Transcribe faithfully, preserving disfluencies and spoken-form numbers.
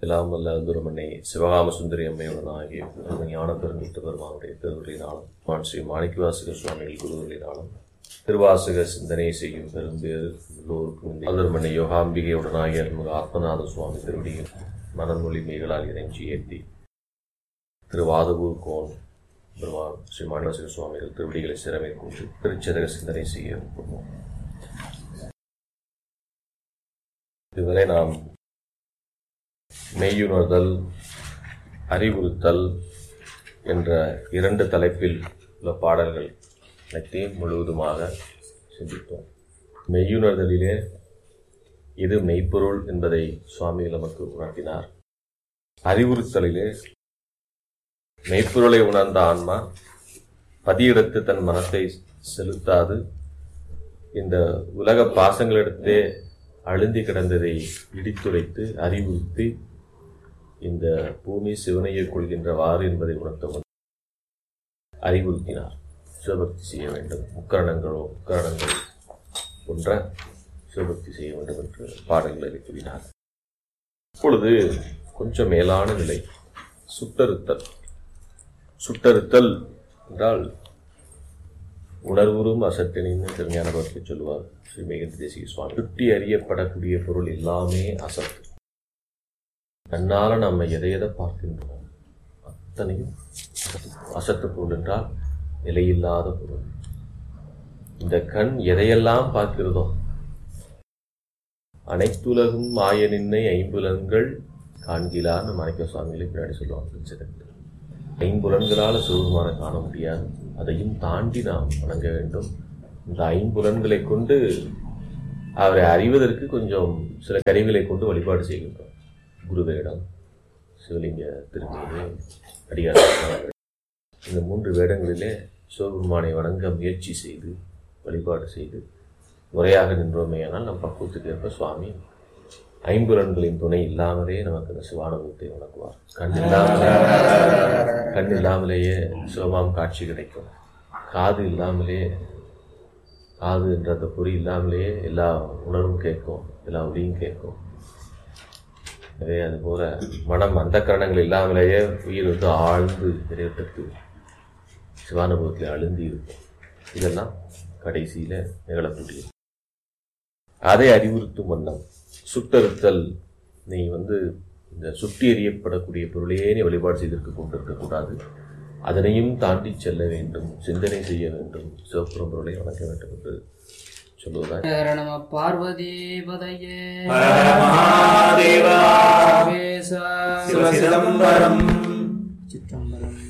எல்லாம் வல்ல அந்துரமனை சிவகாம சுந்தரி அம்மையுடன் ஆகிய ஞான பெருமிட்டு பெருமானுடைய திருவுரையினாலும் ஸ்ரீ மாணிக்கவாசக சுவாமிகள் குருவுரையினாலும் திருவாசக சிந்தனை செய்யும் பெரும்பேறு எல்லோருக்கும் அந்துரமனை யோகாம்பிகையுடன் ஆகிய அருள்மிகு ஆத்மநாத சுவாமி திருவடியில் மனமொழி மெய்களால் இறைஞ்சி ஏற்றி திருவாதவூர் கோன் பெருமான் ஸ்ரீ மாணிக்கவாசக சுவாமிகள் திருவடிகளை சிறமை கொண்டு திருச்சதக சிந்தனை செய்ய விரும்புவோம். இதுவரை நாம் மெய்யுணர்தல், அறிவுறுத்தல் என்ற இரண்டு தலைப்பில் உள்ள பாடல்கள் அனைத்தையும் முழுவதுமாக சிந்தித்தோம். மெய்யுணர்தலிலே இது மெய்ப்பொருள் என்பதை சுவாமி நமக்கு உணர்த்தினார். அறிவுறுத்தலிலே மெய்ப்பொருளை உணர்ந்த ஆன்மா பதியிடத்து தன் மனத்தை செலுத்தாது இந்த உலக பாசங்களிடத்தே அழுந்தி கிடந்ததை இடித்துரைத்து அறிவுறுத்தி இந்த பூமி சிவனையை கொள்கின்றவாறு என்பதை உணர்த்தவன் அறிவுறுத்தினார். சிவபக்தி செய்ய வேண்டும், முக்கரணங்களோ முக்கரணங்கள் போன்ற சிவபக்தி செய்ய வேண்டும் என்று பாடல்களை கூறினார். இப்பொழுது கொஞ்சம் மேலான நிலை சுட்டறுத்தல். சுட்டறுத்தல் என்றால் உணர்வுறும் அசட்டினின்னு திருஞான பக்தி சொல்லுவார் ஸ்ரீ மேகந்தி தேசிக சுவாமி. சுட்டி அறியப்படக்கூடிய பொருள் எல்லாமே அசத்து. கண்ணால நம்ம எதை எதை பார்க்கின்றோம் அத்தனையும் அசத்து பொருள் என்றால் நிலையில்லாத பொருள். இந்த கண் எதையெல்லாம் பார்க்கிறதோ அனைத்துலகும் மாய நின்னை ஐம்புலன்கள் காண்கிலான்னு மாணிக்க சுவாமிகளை பின்னாடி சொல்லுவாங்க. ஐம்புலன்களால் சிவபெருமானை காண முடியாது, அதையும் தாண்டி நாம் வணங்க வேண்டும். இந்த ஐம்புலன்களை கொண்டு அவரை அறிவதற்கு கொஞ்சம் சில கருவிகளை கொண்டு வழிபாடு செய்கின்றோம். குருவேடம், சிவலிங்க திருமேனி, அடியார், இந்த மூன்று வேடங்களிலே சிவபெருமானை வணங்க முயற்சி செய்து வழிபாடு செய்து முறையாக நின்றோமே ஆனால் நம் பக்குவத்துக்கு ஏற்ப சுவாமி ஐம்புலன்களின் துணை இல்லாமலே நமக்கு அந்த சிவானுபவத்தை வணங்குவார். கண் இல்லாமலே கண் இல்லாமலேயே சிவமாம் காட்சி கிடைக்கும். காது இல்லாமலே காது என்ற அந்த பொறி இல்லாமலேயே எல்லா உணர்வும் கேட்கும், எல்லா ஒளியும் கேட்கும். எனவே அதுபோல மனம் அந்த கரணங்கள் இல்லாமலேயே உயிர் வந்து ஆழ்ந்து நிறைவேற்றத்து சிவானுபவத்தில் அழுந்தி இருக்கும். இதெல்லாம் கடைசியில நிகழக்கூடியது. அதை அறிவுறுத்தும் வண்ணம் சுட்டறுத்தல். நீ வந்து இந்த சுட்டி எறியப்படக்கூடிய பொருளையே நீ வழிபாடு செய்திருக்க கொண்டிருக்கக்கூடாது, அதனையும் தாண்டி செல்ல வேண்டும், சிந்தனை செய்ய வேண்டும், சிவபுரம் பொருளை வணங்க வேண்டும் என்று சொல்லுவதாய். பார்வதி பதையே சிதம்பரம் சிற்றம்பலம்.